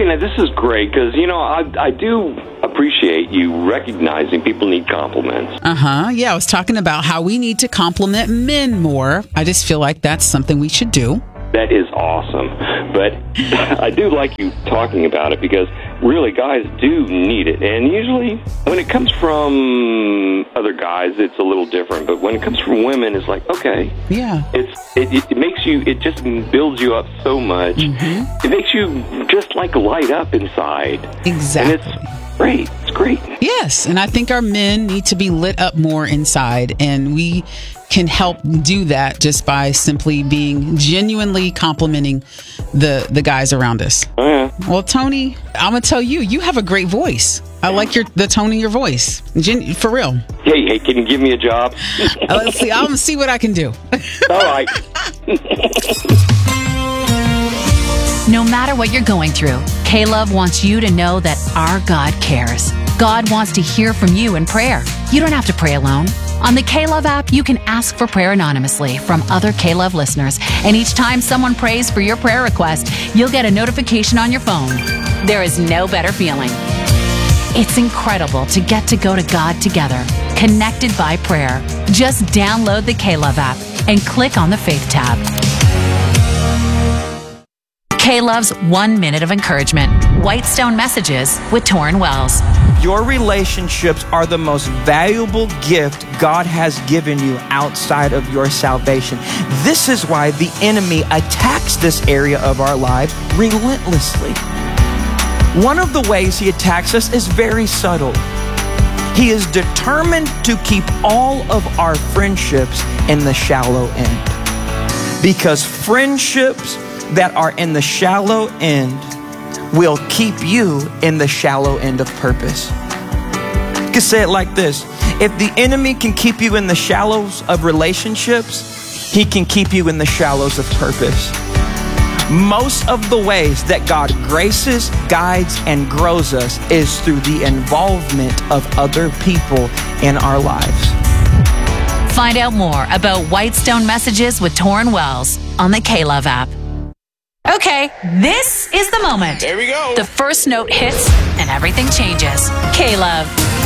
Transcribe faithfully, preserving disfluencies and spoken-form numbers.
Tina, this is great because, you know, I, I do appreciate you recognizing people need compliments. Uh-huh. Yeah, I was talking about how we need to compliment men more. I just feel like that's something we should do. That is awesome. But I do like you talking about it because really guys do need it. And usually when it comes from other guys, it's a little different. But when it comes from women, it's like, okay. Yeah. It's It, it makes you, it just builds you up so much. Mm-hmm. It makes you just like light up inside. Exactly. And it's great. It's great. Yes. And I think our men need to be lit up more inside. And we can help do that just by simply being genuinely complimenting the the guys around us. Oh, yeah. Well, Tony, I'm gonna tell you, you have a great voice. I like your the tone of your voice, Gen- for real. Hey, hey, can you give me a job? Let's see. I'm gonna see what I can do. All right. No matter what you're going through, K-Love wants you to know that our God cares. God wants to hear from you in prayer. You don't have to pray alone. On the K-Love app, you can ask for prayer anonymously from other K-Love listeners. And each time someone prays for your prayer request, you'll get a notification on your phone. There is no better feeling. It's incredible to get to go to God together, connected by prayer. Just download the K-Love app and click on the Faith tab. K-Love's One Minute of Encouragement. Whitestone Messages with Torrin Wells. Your relationships are the most valuable gift God has given you outside of your salvation. This is why the enemy attacks this area of our life relentlessly. One of the ways he attacks us is very subtle. He is determined to keep all of our friendships in the shallow end. Because friendships that are in the shallow end will keep you in the shallow end of purpose. You can say it like this. If the enemy can keep you in the shallows of relationships, he can keep you in the shallows of purpose. Most of the ways that God graces, guides, and grows us is through the involvement of other people in our lives. Find out more about Whitestone Messages with Torrin Wells on the K-Love app. Okay, this is the moment. There we go. The first note hits and everything changes. K-Love.